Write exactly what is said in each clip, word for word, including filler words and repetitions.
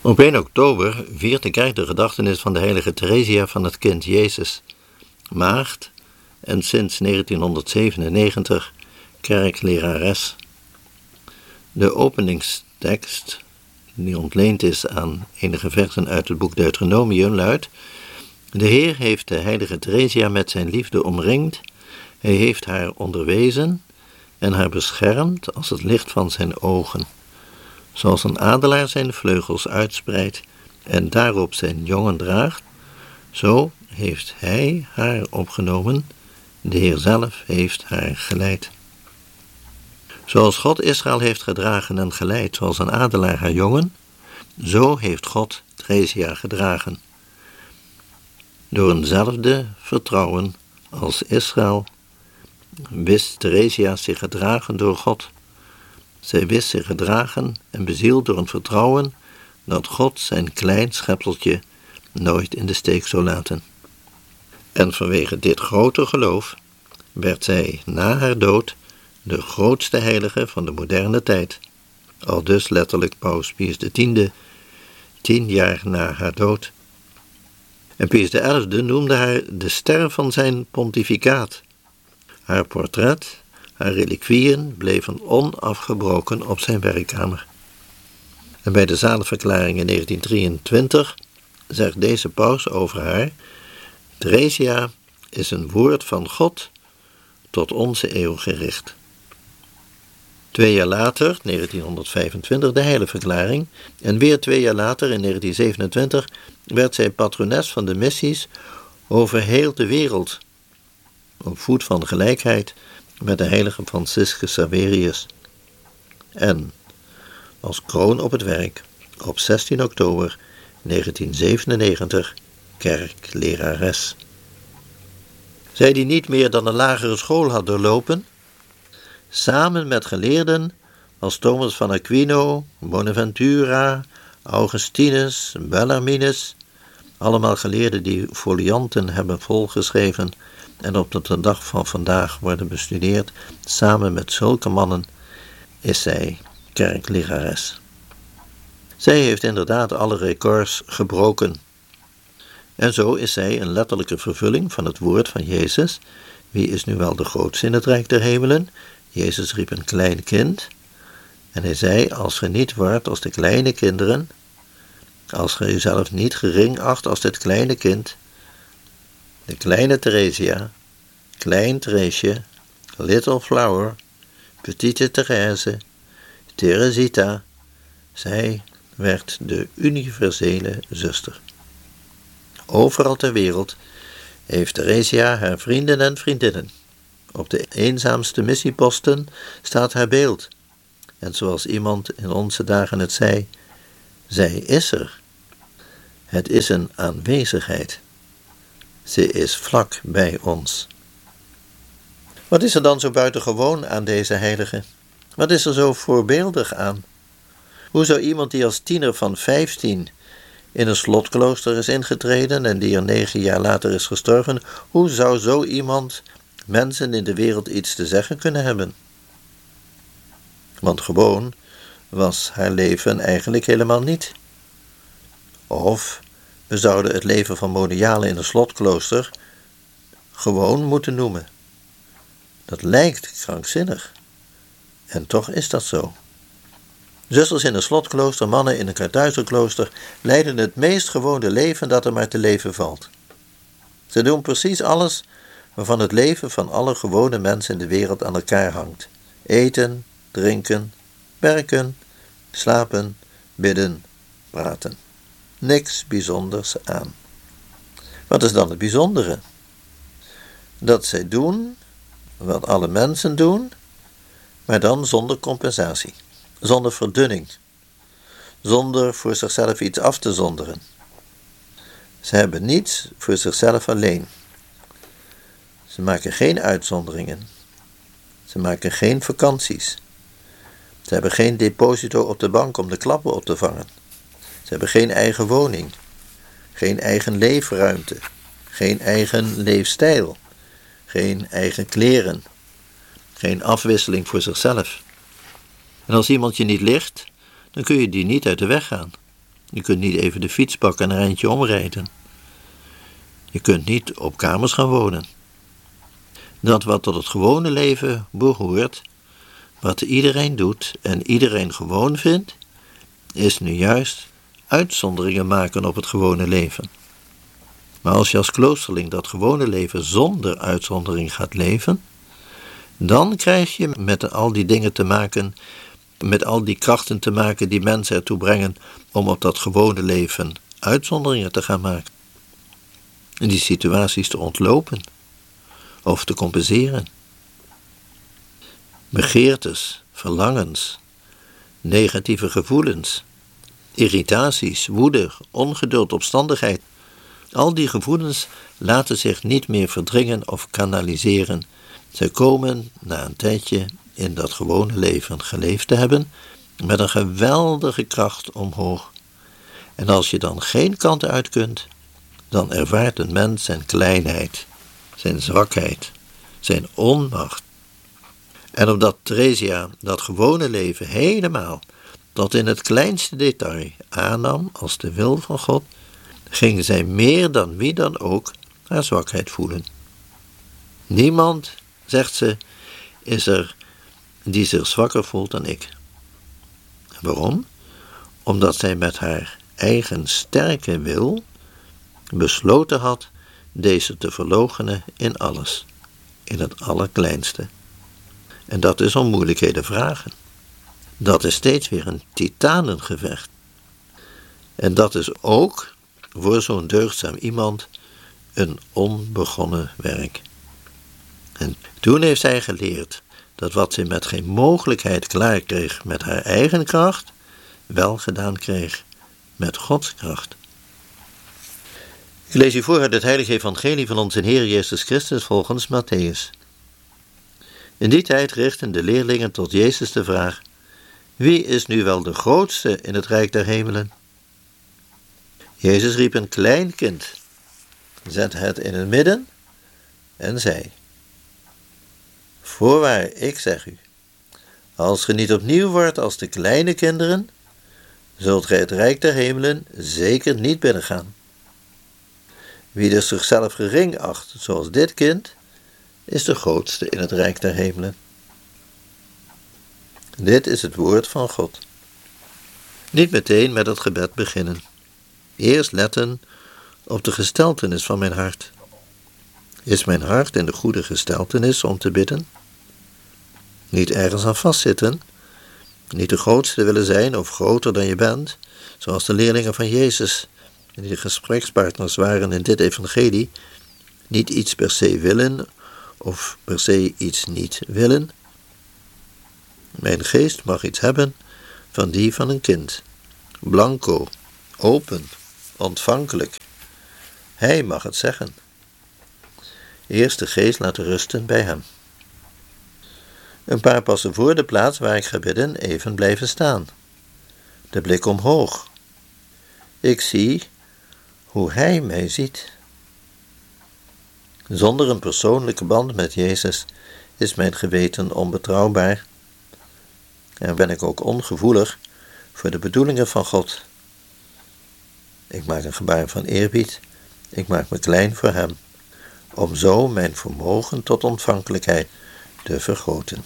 Op één oktober viert de kerk de gedachtenis van de heilige Theresia van het kind Jezus, maagd en sinds negentienhonderdzevenennegentig kerklerares. De openingstekst, die ontleend is aan enige versen uit het boek Deuteronomium, luidt: De Heer heeft de heilige Theresia met zijn liefde omringd, hij heeft haar onderwezen en haar beschermd als het licht van zijn ogen. Zoals een adelaar zijn vleugels uitspreidt en daarop zijn jongen draagt, zo heeft hij haar opgenomen, de Heer zelf heeft haar geleid. Zoals God Israël heeft gedragen en geleid zoals een adelaar haar jongen, zo heeft God Theresia gedragen. Door eenzelfde vertrouwen als Israël wist Theresia zich gedragen door God. Zij wist zich gedragen en bezield door een vertrouwen dat God zijn klein schepseltje nooit in de steek zou laten. En vanwege dit grote geloof werd zij na haar dood de grootste heilige van de moderne tijd. Aldus letterlijk Paus Pius de Tiende, tien jaar na haar dood. En Pius de Elfde noemde haar de ster van zijn pontificaat. Haar portret, haar reliquieën bleven onafgebroken op zijn werkkamer. En bij de zalenverklaring in negentien drieëntwintig zegt deze paus over haar: Theresia is een woord van God tot onze eeuw gericht. Twee jaar later, negentienhonderdvijfentwintig, de heiligverklaring, en weer twee jaar later, in negentien zevenentwintig, werd zij patrones van de missies over heel de wereld, op voet van gelijkheid met de heilige Franciscus Xaverius. En als kroon op het werk, op zestien oktober negentien zevenennegentig, kerklerares. Zij die niet meer dan een lagere school had doorlopen, samen met geleerden als Thomas van Aquino, Bonaventura, Augustinus, Bellarminus, allemaal geleerden die folianten hebben volgeschreven en op de dag van vandaag worden bestudeerd, samen met zulke mannen is zij kerklerares. Zij heeft inderdaad alle records gebroken. En zo is zij een letterlijke vervulling van het woord van Jezus. Wie is nu wel de grootste in het rijk der hemelen? Jezus riep een klein kind. En hij zei, als ge niet wordt als de kleine kinderen, als ge uzelf niet gering acht als dit kleine kind, de kleine Theresia, klein Theresje, little flower, petite Therese, Teresita, zij werd de universele zuster. Overal ter wereld heeft Theresia haar vrienden en vriendinnen. Op de eenzaamste missieposten staat haar beeld. En zoals iemand in onze dagen het zei, zij is er. Het is een aanwezigheid. Ze is vlak bij ons. Wat is er dan zo buitengewoon aan deze heilige? Wat is er zo voorbeeldig aan? Hoe zou iemand die als tiener van vijftien in een slotklooster is ingetreden en die er negen jaar later is gestorven, hoe zou zo iemand mensen in de wereld iets te zeggen kunnen hebben? Want gewoon was haar leven eigenlijk helemaal niet. Of we zouden het leven van monialen in een slotklooster gewoon moeten noemen. Dat lijkt krankzinnig. En toch is dat zo. Zusters in een slotklooster, mannen in een Kartuizerklooster leiden het meest gewone leven dat er maar te leven valt. Ze doen precies alles waarvan het leven van alle gewone mensen in de wereld aan elkaar hangt. Eten, drinken, werken, slapen, bidden, praten. Niks bijzonders aan. Wat is dan het bijzondere? Dat zij doen wat alle mensen doen, maar dan zonder compensatie, zonder verdunning, zonder voor zichzelf iets af te zonderen. Ze hebben niets voor zichzelf alleen. Ze maken geen uitzonderingen. Ze maken geen vakanties. Ze hebben geen deposito op de bank om de klappen op te vangen. Ze hebben geen eigen woning, geen eigen leefruimte, geen eigen leefstijl, geen eigen kleren, geen afwisseling voor zichzelf. En als iemand je niet ligt, dan kun je die niet uit de weg gaan. Je kunt niet even de fiets pakken en een eindje omrijden. Je kunt niet op kamers gaan wonen. Dat wat tot het gewone leven behoort, wat iedereen doet en iedereen gewoon vindt, is nu juist uitzonderingen maken op het gewone leven. Maar als je als kloosterling dat gewone leven zonder uitzondering gaat leven, dan krijg je met al die dingen te maken, met al die krachten te maken die mensen ertoe brengen om op dat gewone leven uitzonderingen te gaan maken. En die situaties te ontlopen of te compenseren. Begeertes, verlangens, negatieve gevoelens, irritaties, woede, ongeduld, opstandigheid. Al die gevoelens laten zich niet meer verdringen of kanaliseren. Zij komen na een tijdje in dat gewone leven geleefd te hebben met een geweldige kracht omhoog. En als je dan geen kant uit kunt, dan ervaart een mens zijn kleinheid, zijn zwakheid, zijn onmacht. En omdat Theresia dat gewone leven helemaal tot in het kleinste detail aannam als de wil van God, ging zij meer dan wie dan ook haar zwakheid voelen. Niemand, zegt ze, is er die zich zwakker voelt dan ik. Waarom? Omdat zij met haar eigen sterke wil besloten had deze te verloochenen in alles, in het allerkleinste. En dat is om moeilijkheden vragen. Dat is steeds weer een titanengevecht. En dat is ook voor zo'n deugdzaam iemand een onbegonnen werk. En toen heeft zij geleerd dat wat ze met geen mogelijkheid klaar kreeg met haar eigen kracht, wel gedaan kreeg met Gods kracht. Ik lees u voor uit het heilige evangelie van onze Heer Jezus Christus volgens Matthäus. In die tijd richtten de leerlingen tot Jezus de vraag: wie is nu wel de grootste in het rijk der hemelen? Jezus riep een klein kind, zette het in het midden en zei: voorwaar, ik zeg u, als ge niet opnieuw wordt als de kleine kinderen, zult gij het rijk der hemelen zeker niet binnengaan. Wie dus zichzelf gering acht, zoals dit kind, is de grootste in het rijk der hemelen. Dit is het woord van God. Niet meteen met het gebed beginnen. Eerst letten op de gesteltenis van mijn hart. Is mijn hart in de goede gesteltenis om te bidden? Niet ergens aan vastzitten, niet de grootste willen zijn of groter dan je bent, zoals de leerlingen van Jezus, die de gesprekspartners waren in dit evangelie, niet iets per se willen of per se iets niet willen. Mijn geest mag iets hebben van die van een kind, blanco, open, ontvankelijk. Hij mag het zeggen. Eerst de geest laten rusten bij hem. Een paar passen voor de plaats waar ik ga bidden even blijven staan. De blik omhoog. Ik zie hoe hij mij ziet. Zonder een persoonlijke band met Jezus is mijn geweten onbetrouwbaar en ben ik ook ongevoelig voor de bedoelingen van God. Ik maak een gebaar van eerbied, ik maak me klein voor hem, om zo mijn vermogen tot ontvankelijkheid te vergroten.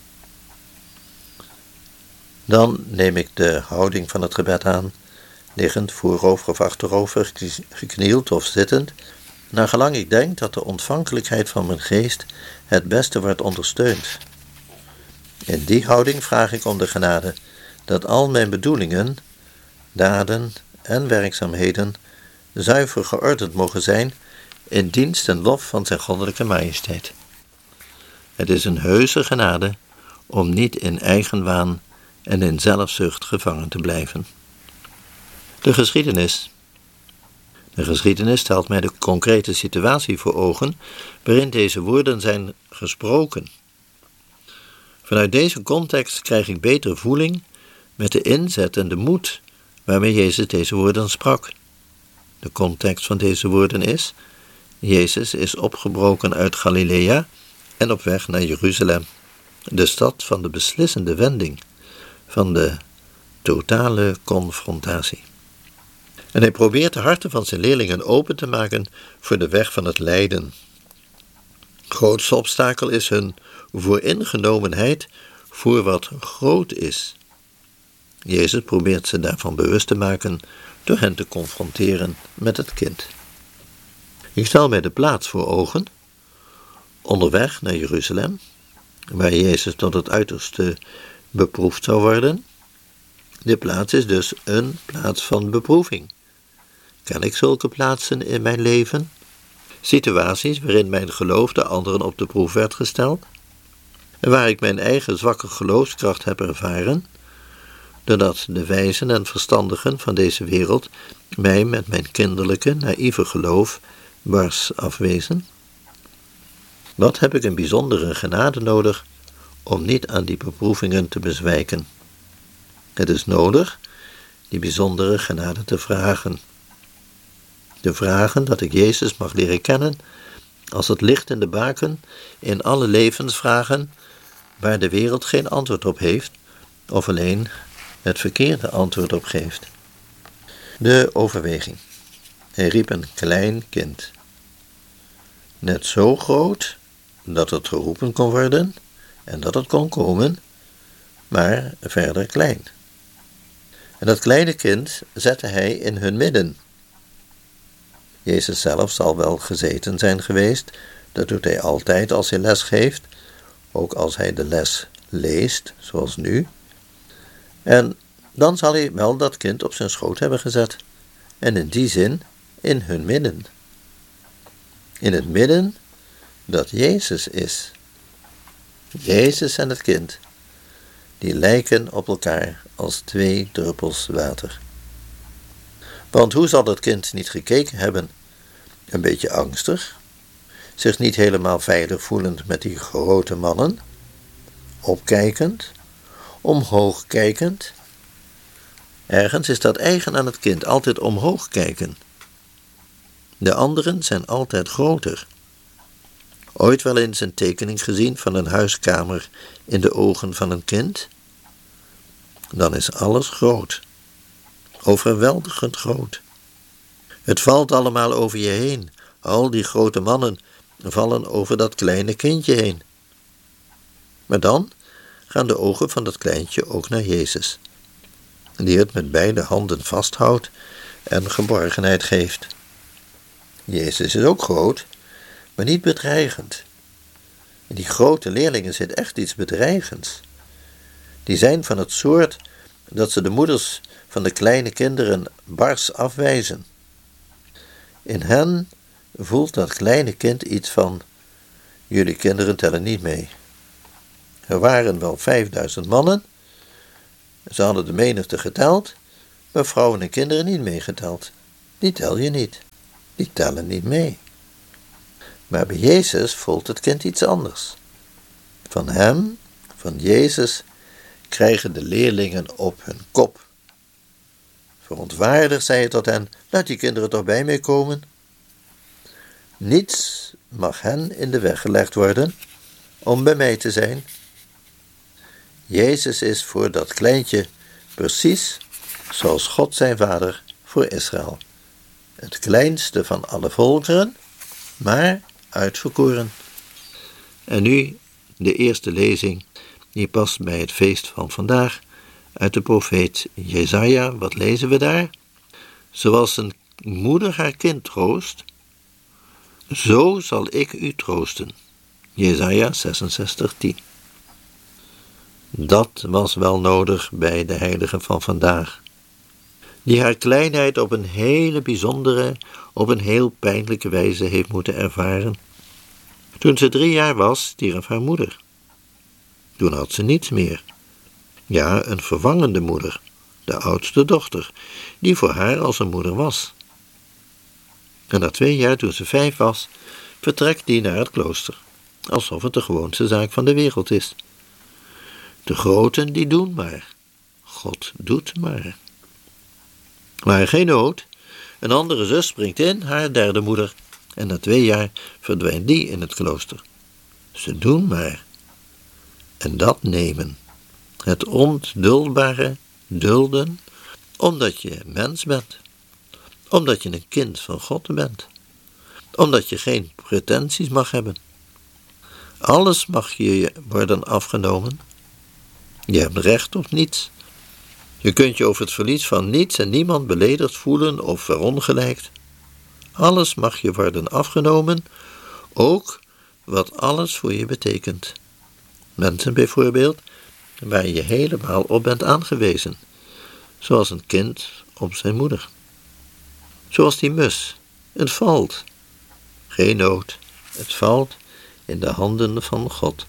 Dan neem ik de houding van het gebed aan, liggend, voorover of achterover, geknield of zittend, naar gelang ik denk dat de ontvankelijkheid van mijn geest het beste wordt ondersteund. In die houding vraag ik om de genade dat al mijn bedoelingen, daden en werkzaamheden zuiver geordend mogen zijn in dienst en lof van zijn goddelijke majesteit. Het is een heuse genade om niet in eigenwaan en in zelfzucht gevangen te blijven. De geschiedenis. De geschiedenis stelt mij de concrete situatie voor ogen waarin deze woorden zijn gesproken. Vanuit deze context krijg ik betere voeling met de inzet en de moed waarmee Jezus deze woorden sprak. De context van deze woorden is: Jezus is opgebroken uit Galilea en op weg naar Jeruzalem, de stad van de beslissende wending, van de totale confrontatie. En hij probeert de harten van zijn leerlingen open te maken voor de weg van het lijden. Het grootste obstakel is hun vooringenomenheid voor wat groot is. Jezus probeert ze daarvan bewust te maken door hen te confronteren met het kind. Ik stel mij de plaats voor ogen, onderweg naar Jeruzalem, waar Jezus tot het uiterste beproefd zou worden. De plaats is dus een plaats van beproeving. Ken ik zulke plaatsen in mijn leven? Situaties waarin mijn geloof de anderen op de proef werd gesteld? En waar ik mijn eigen zwakke geloofskracht heb ervaren, doordat de wijzen en verstandigen van deze wereld mij met mijn kinderlijke, naïeve geloof bars afwezen? Wat heb ik een bijzondere genade nodig om niet aan die beproevingen te bezwijken? Het is nodig die bijzondere genade te vragen. Te vragen dat ik Jezus mag leren kennen als het licht in de baken in alle levensvragen waar de wereld geen antwoord op heeft of alleen het verkeerde antwoord op geeft. De overweging. Hij riep een klein kind. Net zo groot dat het geroepen kon worden en dat het kon komen, maar verder klein. En dat kleine kind zette hij in hun midden. Jezus zelf zal wel gezeten zijn geweest, dat doet hij altijd als hij les geeft, ook als hij de les leest, zoals nu. En dan zal hij wel dat kind op zijn schoot hebben gezet, en in die zin in hun midden. In het midden dat Jezus is. Jezus en het kind, die lijken op elkaar als twee druppels water. Want hoe zal dat kind niet gekeken hebben? Een beetje angstig, zich niet helemaal veilig voelend met die grote mannen, opkijkend, omhoog kijkend. Ergens is dat eigen aan het kind, altijd omhoog kijken. De anderen zijn altijd groter. Ooit wel eens een tekening gezien van een huiskamer in de ogen van een kind? Dan is alles groot. Overweldigend groot. Het valt allemaal over je heen. Al die grote mannen vallen over dat kleine kindje heen. Maar dan gaan de ogen van dat kleintje ook naar Jezus, die het met beide handen vasthoudt en geborgenheid geeft. Jezus is ook groot, maar niet bedreigend. In die grote leerlingen zit echt iets bedreigends. Die zijn van het soort dat ze de moeders van de kleine kinderen bars afwijzen. In hen voelt dat kleine kind iets van: jullie kinderen tellen niet mee. Er waren wel vijfduizend mannen, ze hadden de menigte geteld, maar vrouwen en kinderen niet meegeteld. Die tel je niet, die tellen niet mee. Maar bij Jezus voelt het kind iets anders. Van hem, van Jezus, krijgen de leerlingen op hun kop. Verontwaardigd zei hij tot hen: laat die kinderen toch bij mij komen. Niets mag hen in de weg gelegd worden om bij mij te zijn. Jezus is voor dat kleintje precies zoals God zijn vader voor Israël. Het kleinste van alle volkeren, maar uitverkoren. En nu de eerste lezing, die past bij het feest van vandaag, uit de profeet Jesaja. Wat lezen we daar? Zoals een moeder haar kind troost, zo zal ik u troosten. Jesaja zesenzestig, tien. Dat was wel nodig bij de heilige van vandaag, die haar kleinheid op een hele bijzondere, op een heel pijnlijke wijze heeft moeten ervaren. Toen ze drie jaar was, stierf haar moeder. Toen had ze niets meer. Ja, een vervangende moeder, de oudste dochter, die voor haar als een moeder was. En na twee jaar, toen ze vijf was, vertrekt die naar het klooster, alsof het de gewoonste zaak van de wereld is. De groten die doen maar, God doet maar. Maar geen nood, een andere zus springt in, haar derde moeder, en na twee jaar verdwijnt die in het klooster. Ze doen maar. En dat nemen. Het onduldbare dulden, omdat je mens bent. Omdat je een kind van God bent. Omdat je geen pretenties mag hebben. Alles mag je worden afgenomen. Je hebt recht op niets. Je kunt je over het verlies van niets en niemand beledigd voelen of verongelijkt. Alles mag je worden afgenomen, ook wat alles voor je betekent. Mensen bijvoorbeeld, waar je helemaal op bent aangewezen, zoals een kind op zijn moeder. Zoals die mus, het valt. Geen nood, het valt in de handen van God.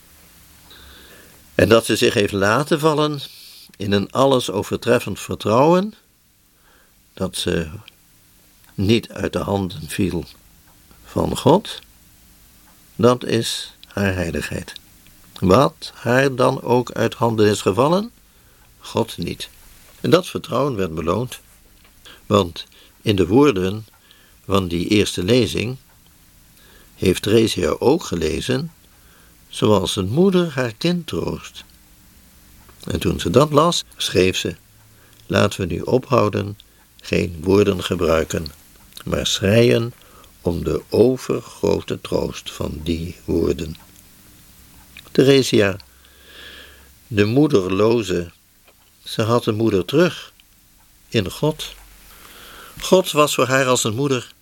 En dat ze zich heeft laten vallen in een alles overtreffend vertrouwen, dat ze niet uit de handen viel van God, dat is haar heiligheid. Wat haar dan ook uit handen is gevallen, God niet. En dat vertrouwen werd beloond, want in de woorden van die eerste lezing heeft Theresia ook gelezen, zoals een moeder haar kind troost. En toen ze dat las, schreef ze: laten we nu ophouden, geen woorden gebruiken, maar schreien om de overgrote troost van die woorden. Theresia, de moederloze, ze had een moeder terug in God. God was voor haar als een moeder.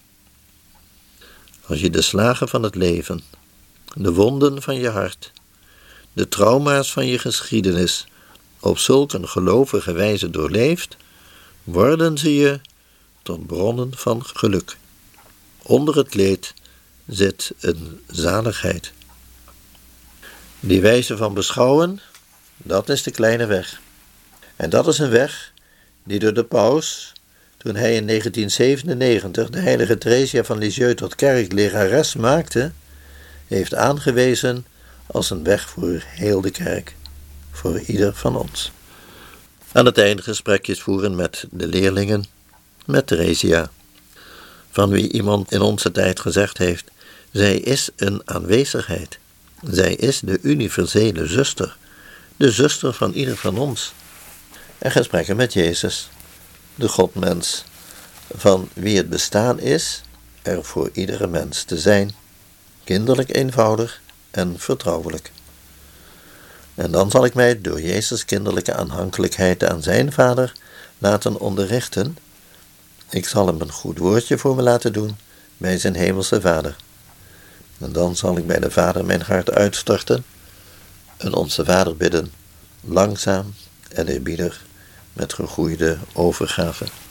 Als je de slagen van het leven, de wonden van je hart, de trauma's van je geschiedenis op zulk een gelovige wijze doorleeft, worden ze je tot bronnen van geluk. Onder het leed zit een zaligheid. Die wijze van beschouwen, dat is de kleine weg. En dat is een weg die door de paus, toen hij in negentien zevenennegentig de heilige Theresia van Lisieux tot kerklerares maakte, heeft aangewezen als een weg voor heel de kerk, voor ieder van ons. Aan het einde gesprekjes voeren met de leerlingen, met Theresia, van wie iemand in onze tijd gezegd heeft: zij is een aanwezigheid. Zij is de universele zuster, de zuster van ieder van ons. En gesprekken met Jezus, de Godmens, van wie het bestaan is er voor iedere mens te zijn, kinderlijk eenvoudig en vertrouwelijk. En dan zal ik mij door Jezus' kinderlijke aanhankelijkheid aan zijn Vader laten onderrichten. Ik zal hem een goed woordje voor me laten doen bij zijn hemelse Vader. En dan zal ik bij de Vader mijn hart uitstorten en onze Vader bidden, langzaam en eerbiedig met gegroeide overgave.